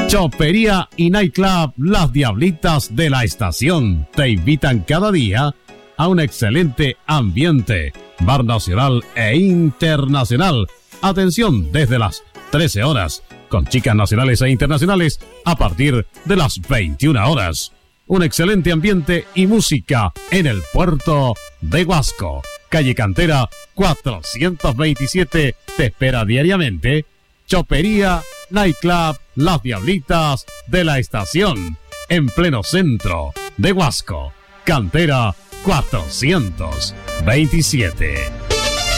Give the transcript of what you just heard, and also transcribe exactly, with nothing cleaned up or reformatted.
Chopería y Nightclub Las Diablitas de la Estación te invitan cada día a un excelente ambiente. Bar nacional e internacional. Atención desde las trece horas, con chicas nacionales e internacionales a partir de las veintiuna horas. Un excelente ambiente y música en el puerto de Huasco. Calle Cantera cuatrocientos veintisiete te espera diariamente. Chopería Nightclub Las Diablitas de la Estación, en pleno centro de Huasco. Cantera cuatrocientos veintisiete.